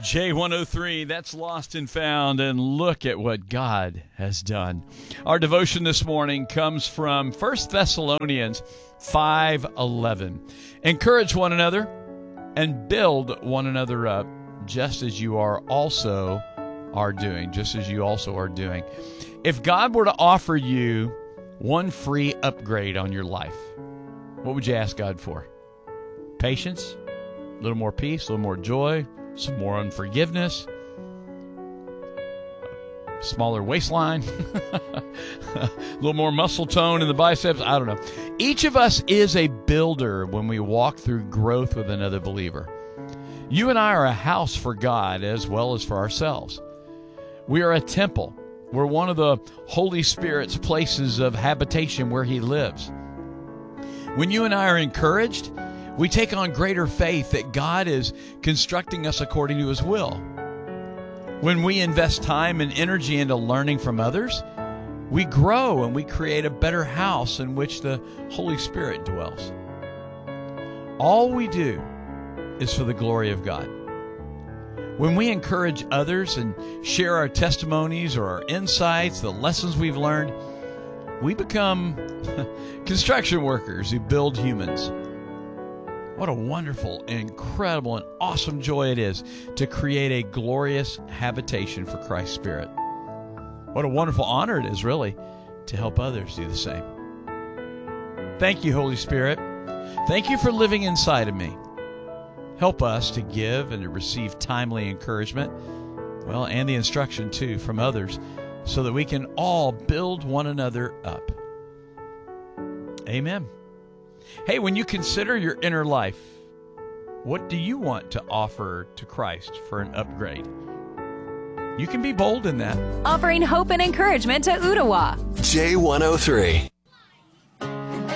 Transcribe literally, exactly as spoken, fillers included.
J one oh three, that's Lost and Found, and look at what God has done. Our devotion this morning comes from First Thessalonians five eleven. Encourage one another and build one another up, just as you are also are doing, just as you also are doing. If God were to offer you one free upgrade on your life, what would you ask God for? Patience? A little more peace, a little more joy, some more unforgiveness, smaller waistline, a little more muscle tone in the biceps. I don't know. Each of us is a builder when we walk through growth with another believer. You and I are a house for God as well as for ourselves. We are a temple. We're one of the Holy Spirit's places of habitation where He lives. When you and I are encouraged, we take on greater faith that God is constructing us according to His will. When we invest time and energy into learning from others, we grow and we create a better house in which the Holy Spirit dwells. All we do is for the glory of God. When we encourage others and share our testimonies or our insights, the lessons we've learned, we become construction workers who build humans. What a wonderful, incredible, and awesome joy it is to create a glorious habitation for Christ's Spirit. What a wonderful honor it is, really, to help others do the same. Thank you, Holy Spirit. Thank you for living inside of me. Help us to give and to receive timely encouragement, well, and the instruction, too, from others, so that we can all build one another up. Amen. Hey, when you consider your inner life, what do you want to offer to Christ for an upgrade? You can be bold in that. Offering hope and encouragement to Ottawa. J one oh three.